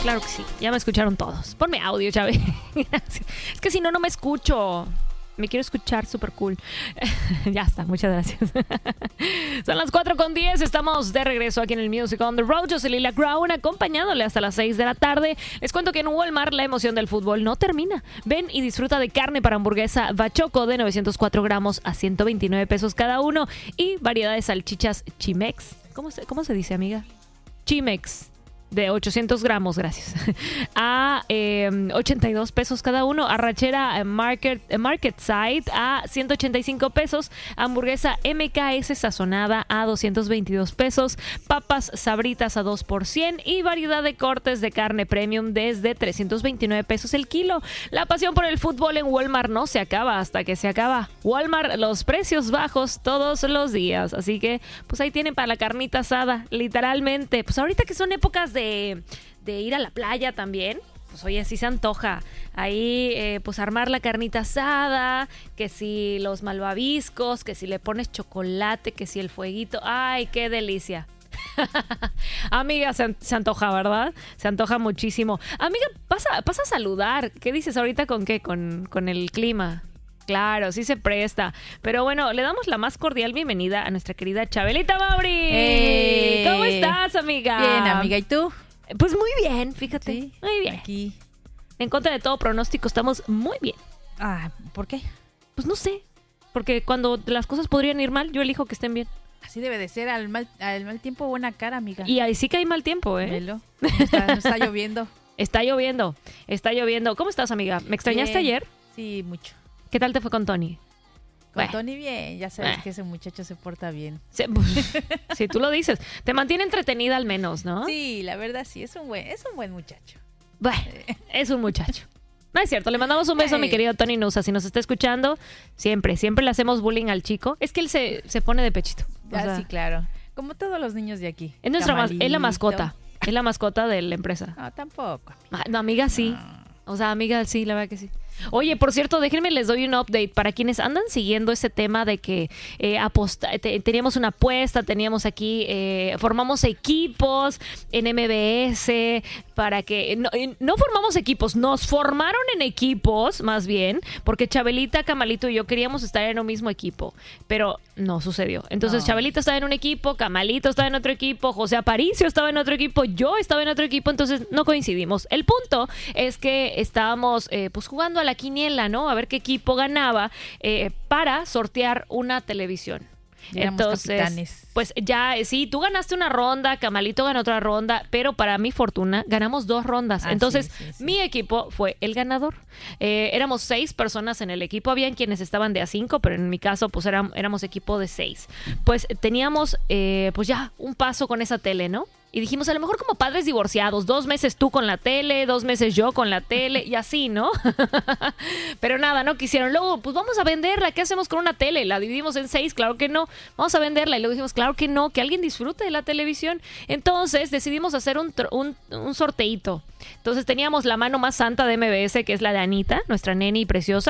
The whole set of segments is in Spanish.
Claro que sí. Ya me escucharon todos. Ponme audio, Chávez. Es que si no, no me escucho. Me quiero escuchar súper cool. Ya está, muchas gracias. Son las 4:10. Estamos de regreso aquí en el Music on the Road. Yo soy Lila Crown, acompañándole hasta las 6 de la tarde. Les cuento que en Walmart la emoción del fútbol no termina. Ven y disfruta de carne para hamburguesa Bachoco de 904 gramos a 129 pesos cada uno. Y variedad de salchichas Chimex. ¿Cómo se dice, amiga? Chimex. De 800 gramos, gracias. A 82 pesos cada uno. Arrachera Market Side a 185 pesos. Hamburguesa MKS sazonada a 222 pesos. Papas Sabritas a 2 por 100. Y variedad de cortes de carne premium desde 329 pesos el kilo. La pasión por el fútbol en Walmart no se acaba hasta que se acaba. Walmart, los precios bajos todos los días. Así que, pues ahí tienen para la carnita asada, literalmente. Pues ahorita que son épocas de ir a la playa también, pues oye, sí se antoja ahí pues armar la carnita asada, que si los malvaviscos, que si le pones chocolate, que si el fueguito, ¡ay, qué delicia! Amiga, se antoja, ¿verdad? Se antoja muchísimo. Amiga, pasa a saludar. ¿Qué dices ahorita con qué? Con el clima. Claro, sí se presta. Pero bueno, le damos la más cordial bienvenida a nuestra querida Chabelita Mauri. ¿Cómo estás, amiga? Bien, amiga. ¿Y tú? Pues muy bien, fíjate. Sí, muy bien. Aquí. En contra de todo pronóstico, estamos muy bien. Ah, ¿por qué? Pues no sé. Porque cuando las cosas podrían ir mal, yo elijo que estén bien. Así debe de ser. Al mal tiempo, buena cara, amiga. Y ahí sí que hay mal tiempo, ¿eh? Velo. No está lloviendo. Está lloviendo. ¿Cómo estás, amiga? ¿Me extrañaste Bien. ayer? Sí, mucho. ¿Qué tal te fue con Tony? Con Tony bien, ya sabes que ese muchacho se porta bien. Si tú lo dices. Te mantiene entretenida al menos, ¿no? Sí, la verdad sí, es un buen muchacho. Bueno, es un muchacho. No es cierto, le mandamos un beso a mi querido Tony Nusa. Si nos está escuchando, siempre le hacemos bullying al chico. Es que él se pone de pechito. Sí, claro. Como todos los niños de aquí. Es la mascota. Es la mascota de la empresa. No, tampoco. No, amiga, sí. No. O sea, amiga, sí, la verdad que sí. Oye, por cierto, déjenme les doy un update para quienes andan siguiendo ese tema de que teníamos una apuesta, teníamos aquí, formamos equipos en MBS para que... No formamos equipos, nos formaron en equipos, más bien, porque Chabelita, Camalito y yo queríamos estar en un mismo equipo, pero no sucedió. Entonces, No. Chabelita estaba en un equipo, Camalito estaba en otro equipo, José Aparicio estaba en otro equipo, yo estaba en otro equipo, entonces no coincidimos. El punto es que estábamos pues jugando a la quiniela, ¿no? A ver qué equipo ganaba para sortear una televisión. Entonces, capitanes. pues ya, sí, tú ganaste una ronda, Camalito ganó otra ronda, pero para mi fortuna ganamos 2 rondas. Entonces, sí. mi equipo fue el ganador. Éramos 6 personas en el equipo, habían quienes estaban de a 5, pero en mi caso, pues éramos equipo de 6. Pues teníamos, pues ya, un paso con esa tele, ¿no? Y dijimos, a lo mejor como padres divorciados, 2 meses tú con la tele, 2 meses yo con la tele, y así, ¿no? Pero nada, no quisieron. Luego, pues vamos a venderla, ¿qué hacemos con una tele? ¿La dividimos en 6? Claro que no. Vamos a venderla. Y luego dijimos, claro que no, que alguien disfrute de la televisión. Entonces decidimos hacer un sorteíto. Entonces teníamos la mano más santa de MBS, que es la de Anita, nuestra neni preciosa.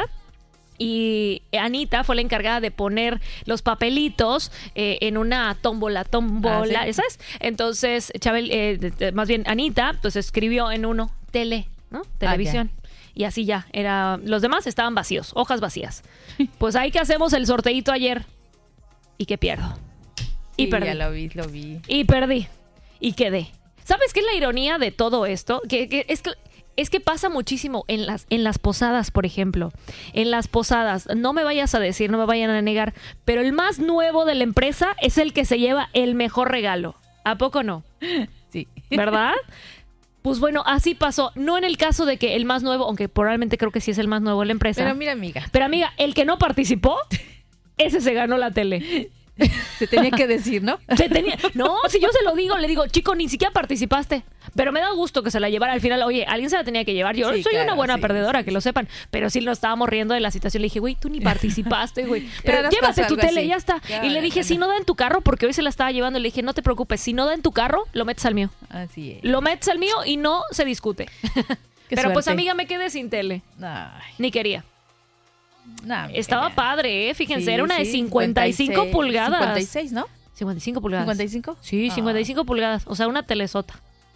Y Anita fue la encargada de poner los papelitos en una tómbola, ¿sí? ¿sabes? Entonces, más bien Anita, pues escribió en uno tele, ¿no? Televisión. Y así ya, los demás estaban vacíos, hojas vacías. Pues ahí que hacemos el sorteíto ayer. ¿Y qué pierdo? Y Sí, perdí. ya lo vi. Y perdí. Y quedé. ¿Sabes qué es la ironía de todo esto? Es que pasa muchísimo en las posadas, por ejemplo. En las posadas, no me vayas a decir, no me vayan a negar, pero el más nuevo de la empresa es el que se lleva el mejor regalo. ¿A poco no? Sí. ¿Verdad? Pues bueno, así pasó. No en el caso de que el más nuevo, aunque probablemente creo que sí es el más nuevo de la empresa. Pero mira, amiga. Pero amiga, el que no participó, ese se ganó la tele. Se tenía que decir, ¿no? No, si yo se lo digo, le digo, chico, ni siquiera participaste. Pero me da gusto que se la llevara al final. Oye, alguien se la tenía que llevar. Yo Sí, soy claro, una buena sí, perdedora, sí, que lo sepan. Pero sí nos estábamos riendo de la situación. Le dije, güey, tú ni participaste, güey. Pero nos llévate pasó tu algo tele, así. ya está. Ya, Y le dije, bueno. si no da en tu carro, porque hoy se la estaba llevando, le dije, no te preocupes. Si no da en tu carro, lo metes al mío. Así es. Lo metes al mío y no se discute. Pero pues, suerte. amiga, me quedé sin tele. Ay, Ni quería. no, amiga, Estaba ya. padre, Fíjense, Sí, era una de sí, 55 pulgadas. 56, ¿no? 55 pulgadas. ¿55? Sí, 55 pulgadas. O sea, una telesota.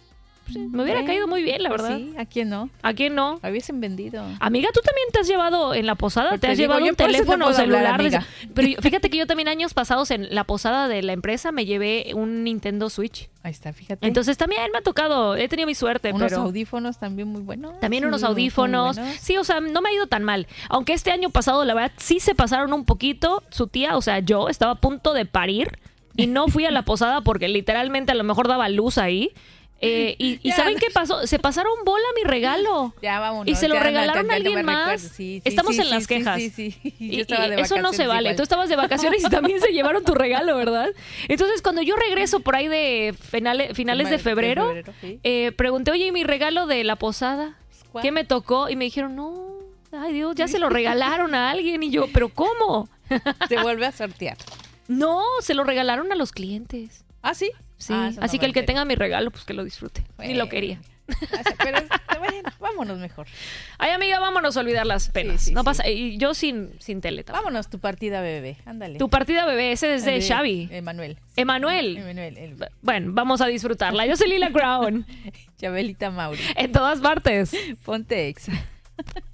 Me hubiera caído muy bien, la verdad. Sí, ¿a quién no? ¿A quién no? Hubiesen vendido. Amiga, ¿tú también te has llevado en la posada? ¿Te has llevado un teléfono celular? Pero fíjate que yo también años pasados en la posada de la empresa me llevé un Nintendo Switch. Ahí está, fíjate. Entonces también me ha tocado, he tenido mi suerte. Unos audífonos también muy buenos. También unos audífonos. Sí, o sea, no me ha ido tan mal. Aunque este año pasado, la verdad, sí se pasaron un poquito. Su tía, o sea, yo estaba a punto de parir y no fui a la posada porque literalmente a lo mejor daba luz ahí. Y ¿saben qué pasó? Se pasaron bola mi regalo. Ya, vámonos. Y se lo regalaron a alguien más. Sí, Estamos en las quejas. Sí. Y eso no se vale. Igual. Tú estabas de vacaciones y también se llevaron tu regalo, ¿verdad? Entonces, cuando yo regreso por ahí de finales de febrero, pregunté, oye, ¿y mi regalo de la posada? ¿Qué me tocó? Y me dijeron, no, ay Dios, ya se lo regalaron a alguien. Y yo, ¿pero cómo? Se vuelve a sortear. No, se lo regalaron a los clientes. ¿Ah, sí? Sí, así que el que tenga mi regalo, pues que lo disfrute. Ni lo quería. Pero bueno, vámonos mejor. Ay, amiga, vámonos a olvidar las penas. No pasa. Y yo sin tele también. Vámonos, tu partida bebé. Ándale. Tu partida bebé, ese es de Xavi. Emanuel. Bueno, vamos a disfrutarla. Yo soy Lila Crown. Chabelita Mauri. En todas partes. Ponte Exa.